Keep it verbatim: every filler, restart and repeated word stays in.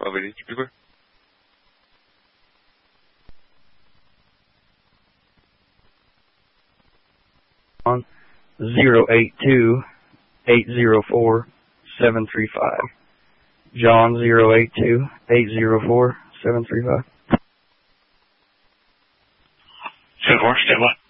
twelve eighty, Trooper. On zero eight two, eight zero four, seven three five. John zero eight two, eight zero four, seven three five. ten four, stand by.